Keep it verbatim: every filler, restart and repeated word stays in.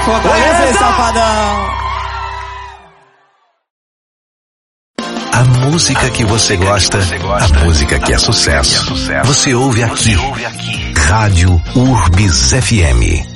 Fortaleza, esse safadão. A música que você gosta, a música que é sucesso. Você ouve aqui. Rádio Urbis F M.